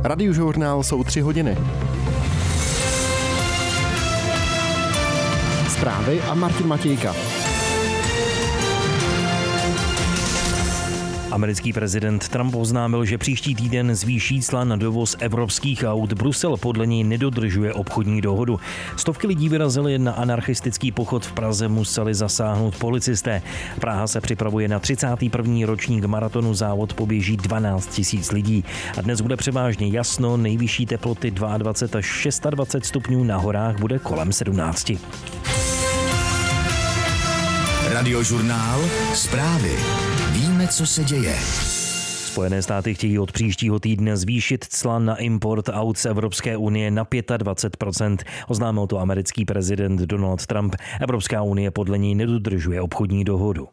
Radiožurnál jsou 3 hodiny. Zprávy a Martin Matějka. Americký prezident Trump oznámil, že příští týden zvýší cla na dovoz evropských aut. Brusel podle něj nedodržuje obchodní dohodu. Stovky lidí vyrazili na anarchistický pochod v Praze, museli zasáhnout policisté. Praha se připravuje na 31. ročník maratonu, závod poběží 12 000 lidí. A dnes bude převážně jasno, nejvyšší teploty 22 až 26 stupňů, na horách bude kolem 17. Radiožurnál, zprávy. Víme, co se děje. Spojené státy chtějí od příštího týdne zvýšit cla na import aut z Evropské unie na 25%. Oznámil to americký prezident Donald Trump. Evropská unie podle něj nedodržuje obchodní dohodu.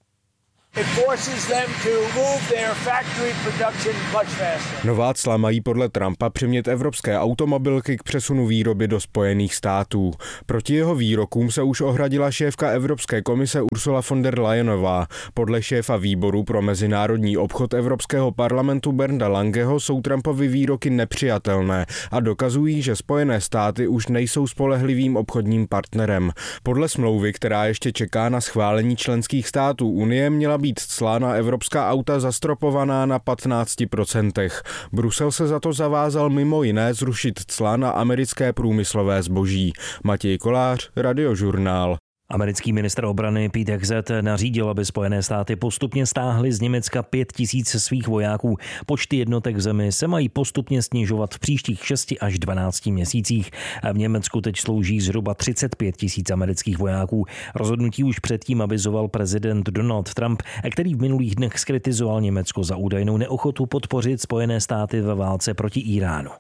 Nová cla mají podle Trumpa přimět evropské automobilky k přesunu výroby do Spojených států. Proti jeho výrokům se už ohradila šéfka Evropské komise Ursula von der Leyenová. Podle šéfa výboru pro mezinárodní obchod Evropského parlamentu Bernda Langeho jsou Trumpovy výroky nepřijatelné a dokazují, že Spojené státy už nejsou spolehlivým obchodním partnerem. Podle smlouvy, která ještě čeká na schválení členských států Unie, měla být cla na evropská auta zastropovaná na 15%. Brusel se za to zavázal mimo jiné zrušit cla na americké průmyslové zboží. Matěj Kolář, Radiožurnál. Americký ministr obrany Pete Hegseth nařídil, aby Spojené státy postupně stáhly z Německa 5 000 svých vojáků. Počty jednotek v zemi se mají postupně snižovat v příštích 6 až 12 měsících. V Německu teď slouží zhruba 35 000 amerických vojáků. Rozhodnutí už předtím avizoval prezident Donald Trump, který v minulých dnech zkritizoval Německo za údajnou neochotu podpořit Spojené státy ve válce proti Íránu.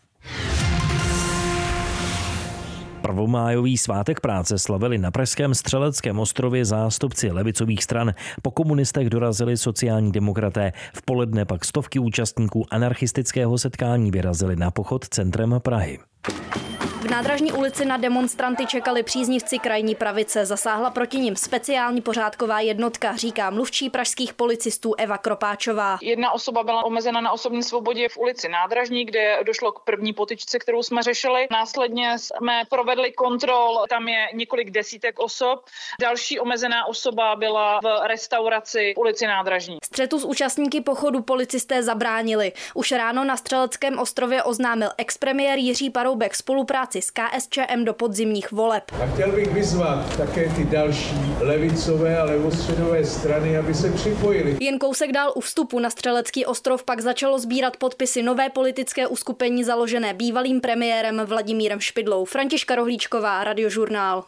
Prvomájový svátek práce slavili na pražském Střeleckém ostrově zástupci levicových stran. Po komunistech dorazili sociální demokraté. V poledne pak stovky účastníků anarchistického setkání vyrazili na pochod centrem Prahy. V Nádražní ulici na demonstranty čekali příznivci krajní pravice. Zasáhla proti nim speciální pořádková jednotka, říká mluvčí pražských policistů Eva Kropáčová. Jedna osoba byla omezena na osobní svobodě v ulici Nádražní, kde došlo k první potyčce, kterou jsme řešili. Následně jsme provedli kontrol, tam je několik desítek osob. Další omezená osoba byla v restauraci v ulici Nádražní. Střetu s účastníky pochodu policisté zabránili. Už ráno na Střeleckém ostrově oznámil expremiér Jiří Paroubek spolupráci s KSČM do podzimních voleb. A chtěl bych vyzvat také ty další levicové a levostředové strany, aby se připojili. Jen kousek dál u vstupu na Střelecký ostrov pak začalo sbírat podpisy nové politické uskupení založené bývalým premiérem Vladimírem Špidlou. Františka Rohlíčková, Radiožurnál.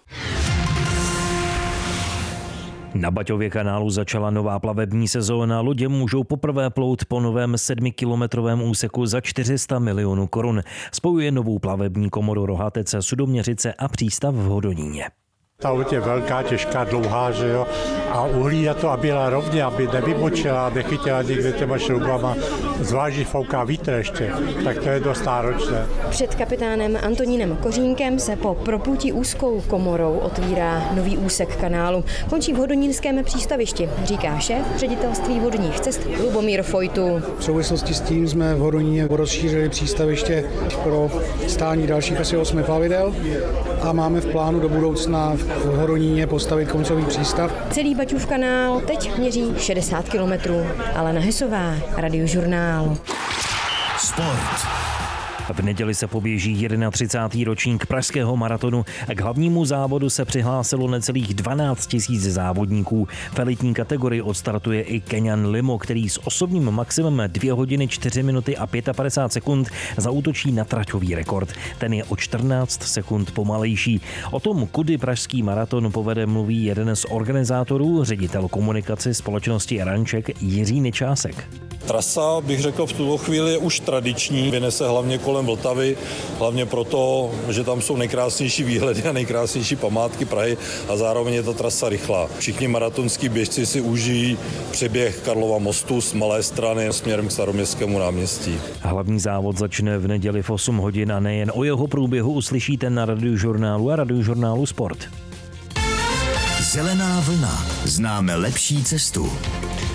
Na Baťově kanálu začala nová plavební sezóna. Lodě můžou poprvé plout po novém 7kilometrovém úseku za 400 milionů korun. Spojuje novou plavební komoru Rohatece, Sudoměřice a přístav v Hodoníně. Ta loď je velká, těžká, dlouhá, že jo, a uhlídat to, aby byla rovně, aby nevybočila, nechytila někde těma šroubama, zvlášť fouká vítr ještě, tak to je dost náročné. Před kapitánem Antonínem Kořínkem se po proplutí úzkou komorou otvírá nový úsek kanálu. Končí v hodonínském přístavišti, říká šéf ředitelství vodních cest Lubomír Fojtu. V souvislosti s tím jsme v Hodoníně rozšířili přístaviště pro stání dalších asi 8 plavidel a máme v plánu do budoucna v Hodoníně postavit koncový přístav. Celý Baťův kanál teď měří 60 kilometrů. Alena Hesová, Radiožurnál. Sport. V neděli se poběží 31. ročník pražského maratonu. K hlavnímu závodu se přihlásilo necelých 12 000 závodníků. V elitní kategorii odstartuje i Keňan Limo, který s osobním maximem 2 hodiny 4 minuty a 55 sekund zaútočí na traťový rekord. Ten je o 14 sekund pomalejší. O tom, kudy pražský maraton povede, mluví jeden z organizátorů, ředitel komunikace společnosti Ranček Jiří Nečásek. Trasa, bych řekl, v tuto chvíli je už tradiční. Vyne se hlavně kolem Vltavy, hlavně proto, že tam jsou nejkrásnější výhledy a nejkrásnější památky Prahy a zároveň je ta trasa rychlá. Všichni maratonský běžci si užijí přeběh Karlova mostu z Malé Strany směrem k Staroměstskému náměstí. Hlavní závod začne v neděli v 8 hodin a nejen o jeho průběhu uslyšíte na Radiožurnálu a Radiožurnálu Sport. Zelená vlna. Známe lepší cestu.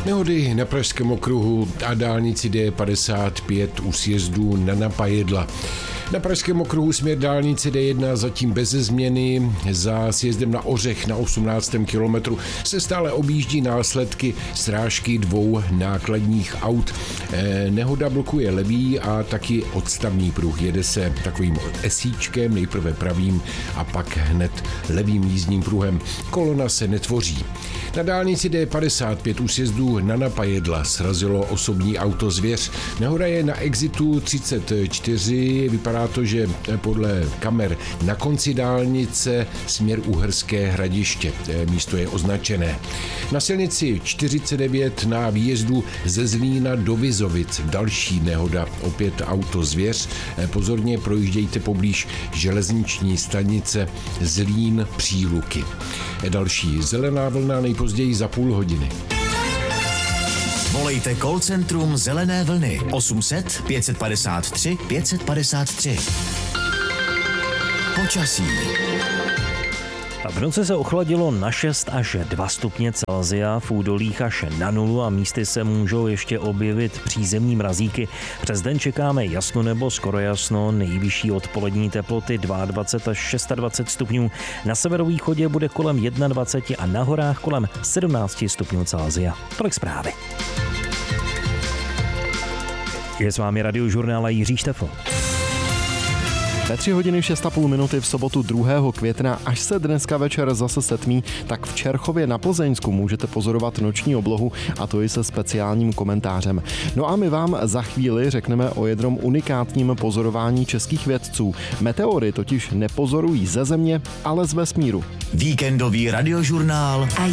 Nehody na Pražském okruhu a dálnici D55 u sjezdu na Napajedla. Na Pražském okruhu směr dálnice D1 zatím bez změny. Za sjezdem na Ořech na 18. kilometru se stále objíždí následky srážky 2 nákladních aut. Nehoda blokuje levý a taky odstavný pruh. Jede se takovým esíčkem, nejprve pravým a pak hned levým jízdním pruhem. Kolona se netvoří. Na dálnici D55 u sjezdu na Napajedla srazilo osobní auto zvěř. Nehoda je na exitu 34. Vypadá to, že podle kamer na konci dálnice směr Uherské Hradiště. Místo je označené. Na silnici 49 na výjezdu ze Zlína do Vizovic další nehoda. Opět auto zvěř. Pozorně projíždějte poblíž železniční stanice Zlín Příluky. Další zelená vlna nejpozději za půl hodiny. Volejte call centrum Zelené vlny 800 553 553. Počasí. V noci se ochladilo na 6 až 2 stupně Celsia, v údolích až na 0 a místy se můžou ještě objevit přízemní mrazíky. Přes den čekáme jasno nebo skoro jasno, nejvyšší odpolední teploty 22 až 26 stupňů. Na severovýchodě bude kolem 21 a na horách kolem 17 stupňů Celsia. Tolik zprávy. Je s vámi Radiožurnál a Jiří Štefl. Ve 3 hodiny 6,5 minuty v sobotu 2. května, až se dneska večer zase setmí, tak v Čerchově na Plzeňsku můžete pozorovat noční oblohu, a to i se speciálním komentářem. No a my vám za chvíli řekneme o jednom unikátním pozorování českých vědců. Meteory totiž nepozorují ze Země, ale z vesmíru. Víkendový Radiožurnál a